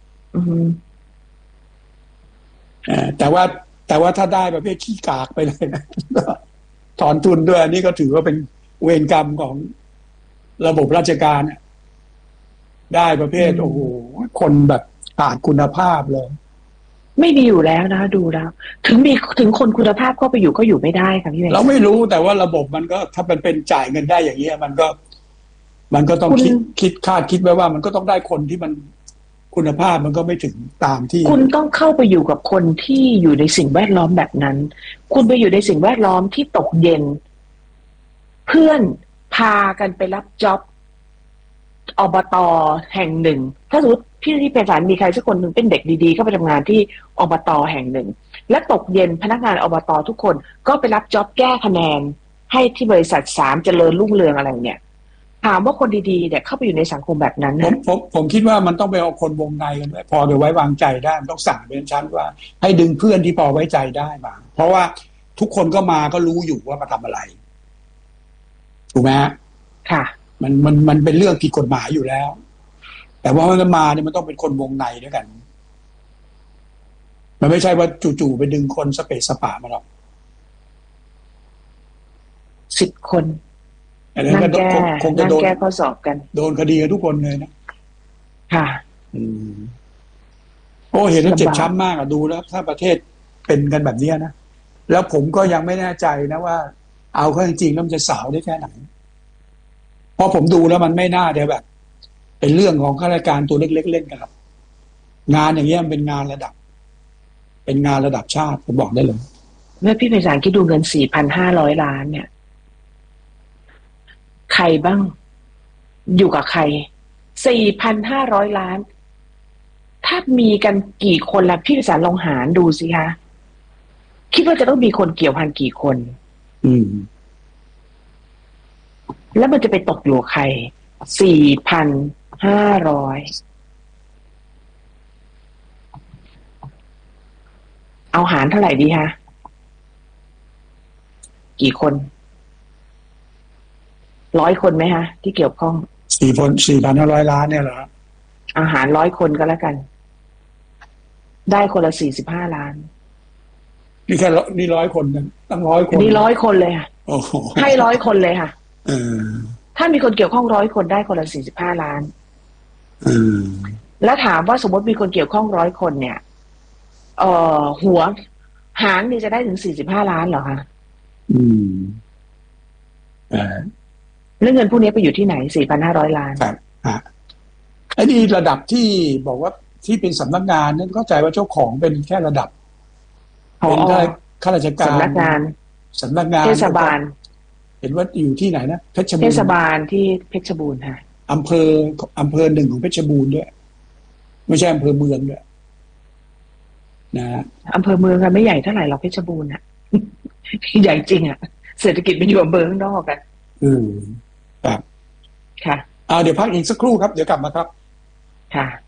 แต่ว่าถ้าได้ประเภทขี้กากไปเลยนะถอนทุนด้วยอันนี้ก็ถือว่าเป็นเวรกรรมของระบบราชการได้ประเภทโอ้โหคนแบบขาดคุณภาพเลยไม่มีอยู่แล้วนะดูแล้วถึงคนคุณภาพก็ไปอยู่ก็อยู่ไม่ได้ค่ะพี่เราไม่รู้แต่ว่าระบบมันก็ถ้ามันเป็นจ่ายเงินได้อย่างนี้มันก็ต้องคิดไว้ว่ามันก็ต้องได้คนที่มันคุณภาพมันก็ไม่ถึงตามที่คุณต้องเข้าไปอยู่กับคนที่อยู่ในสิ่งแวดล้อมแบบนั้นคุณไปอยู่ในสิ่งแวดล้อมที่ตกเย็นเพื่อนพากันไปรับจ็อบอบต.แห่งหนึ่งถ้าสมมติพี่ที่เป็นสารมีใครสักคนหนึ่งเป็นเด็กดีๆเข้าไปทำงานที่อบต.แห่งหนึ่งและตกเย็นพนักงานอบต.ทุกคนก็ไปรับจ็อบแก้คะแนนให้ที่บริษัท3เจริญรุ่งเรืองอะไรเนี่ยถามว่าคนดีๆเนี่ยเข้าไปอยู่ในสังคมแบบนั้นผมคิดว่ามันต้องไปเอาคนวงในกันด้วยพอจะไว้วางใจได้มันต้องสั่งเป็นชั้นว่าให้ดึงเพื่อนที่พอไว้ใจได้มาเพราะว่าทุกคนก็มาก็รู้อยู่ว่ามาทำอะไรถูกไหมค่ะมันเป็นเรื่องผิดกฎหมายอยู่แล้วแต่ว่ามันมาเนี่ยมันต้องเป็นคนวงในด้วยกันมันไม่ใช่ว่าจู่ๆไปดึงคนสเปซสปะมาหรอก 10 คนนั่งแก้ข้อสอบกันโดนคดีกันทุกคนเลยนะค่ะโอ้เห็นแล้วเจ็บช้ำมากดูแล้วถ้าประเทศเป็นกันแบบนี้นะแล้วผมก็ยังไม่แน่ใจนะว่าเอาเข้าจริงๆแล้วมันจะสาวได้แค่ไหนเพราะผมดูแล้วมันไม่น่าจะแบบเป็นเรื่องของข้าราชการตัวเล็กๆเล่นกันหรอกงานอย่างเงี้ยมันเป็นงานระดับชาติผมบอกได้เลยเมื่อพี่ไพศาลคิดดูเงิน 4,500 ล้านเนี่ยใครบ้างอยู่กับใคร 4,500 ล้านถ้ามีกันกี่คนล่ะพี่ไพศาลลองหารดูสิคะคิดว่าจะต้องมีคนเกี่ยวพันกี่คนแล้วมันจะไปตกอยู่ใคร 4,500 เอาหารเท่าไหร่ดีคะกี่คน100 คนไหมคะที่เกี่ยวข้อง 4,500 ล้านเนี่ยเหรออาหาร100 คนก็แล้วกันได้คนละ45 ล้านนี่แค่นี่100 คนนะตั้ง100 คนนี่100 คนเลยค่ะให้100 คนเลยค่ะถ้ามีคนเกี่ยวข้อง100 คนได้คนละ45 ล้านแล้วถามว่าสมมติมีคนเกี่ยวข้อง100 คนเนี่ยหัวหารนี่จะได้ถึง45 ล้านเหรอคะแล้วเงินพวกนี้ไปอยู่ที่ไหน 4,500 ล้านครับไอ้นี่ระดับที่บอกว่าที่เป็นสำนักงานนั่นเข้าใจว่าเจ้าของเป็นแค่ระดับเป็นข้าราชการสำนักงานเทศบาลเห็นว่าอยู่ที่ไหนนะเพชรบูรณ์เทศบาลที่เพชรบูรณ์ค่ะอำเภอหนึ่งของเพชรบูรณ์ด้วยไม่ใช่อำเภอเมืองด้วยนะอำเภอเมืองกันไม่ใหญ่เท่าไหร่หรอกเพชรบูรณ์อ่ะใหญ่จริงอ่ะเศรษฐกิจมันอยู่อำเภอข้างนอกกันครับค่ะเดี๋ยวพักอีกสักครู่ครับเดี๋ยวกลับมาครับค่ะ